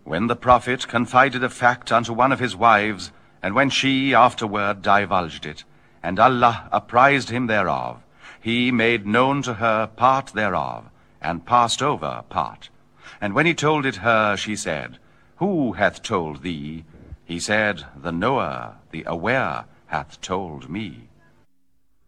When the prophet confided a fact unto one of his wives, and when she afterward divulged it, and Allah apprised him thereof, he made known to her part thereof, and passed over part. And when he told it her, she said, Who hath told thee? He said, The knower, the aware, hath told me.